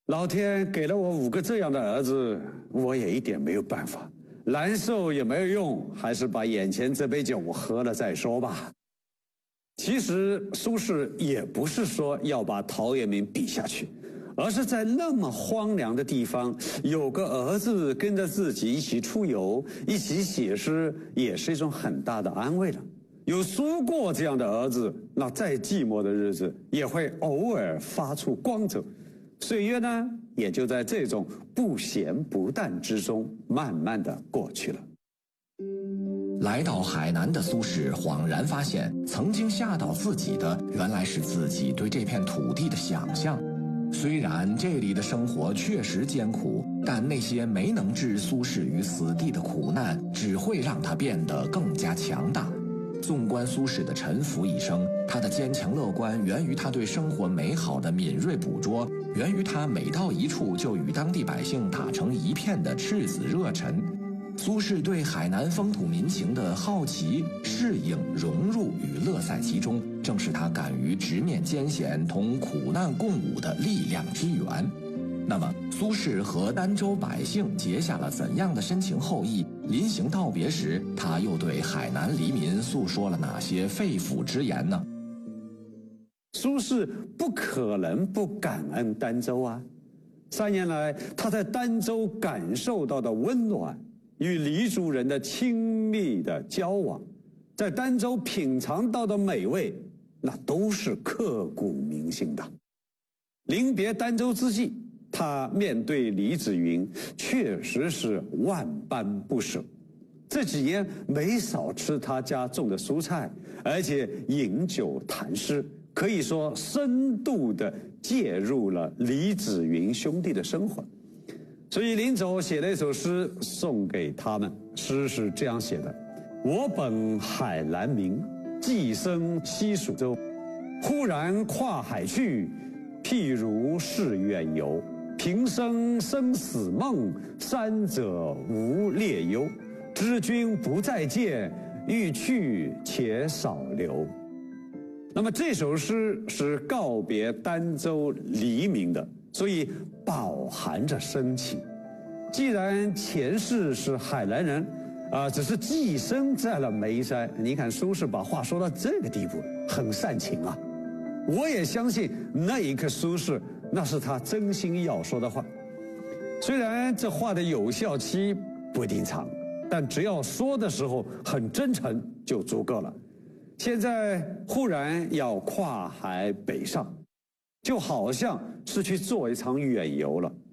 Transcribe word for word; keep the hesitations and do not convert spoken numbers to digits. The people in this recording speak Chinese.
老天给了我五个这样的儿子，我也一点没有办法，难受也没有用，还是把眼前这杯酒喝了再说吧。其实苏轼也不是说要把陶渊明比下去，而是在那么荒凉的地方，有个儿子跟着自己一起出游，一起写诗，也是一种很大的安慰了。有苏过这样的儿子，那再寂寞的日子也会偶尔发出光泽，岁月呢，也就在这种不咸不淡之中慢慢的过去了。 来到海南的苏轼恍然发现，曾经吓倒自己的原来是自己对这片土地的想象。虽然这里的生活确实艰苦，但那些没能置苏轼于死地的苦难，只会让他变得更加强大。纵观苏轼的沉浮一生，他的坚强乐观源于他对生活美好的敏锐捕捉，源于他每到一处就与当地百姓打成一片的赤子热忱。苏轼对海南风土民情的好奇、适应、融入与乐在其中，正是他敢于直面艰险、同苦难共舞的力量之源。那么，苏轼和儋州百姓结下了怎样的深情厚谊？临行道别时，他又对海南黎民诉说了哪些肺腑之言呢？ 苏轼不可能不感恩儋州啊！三年来，他在儋州感受到的温暖，与黎族人的亲密的交往，在儋州品尝到的美味，那都是刻骨铭心的。临别儋州之际，他面对李子云，确实是万般不舍。这几年没少吃他家种的蔬菜，而且饮酒谈诗，可以说深度地介入了李子云兄弟的生活。所以临走写了一首诗送给他们，诗是这样写的：我本海南民，寄生西蜀州，忽然跨海去，譬如是远游。平生生死梦，三者无列忧。知君不再见，欲去且少留。那么这首诗是告别儋州黎民的，所以饱含着深情。既然前世是海南人，啊、呃，只是寄生在了眉山。你看苏轼把话说到这个地步，很煽情啊。我也相信那一刻苏轼那是他真心要说的话。虽然这话的有效期不一定长，但只要说的时候很真诚就足够了。现在忽然要跨海北上，就好像是去做一场远游了。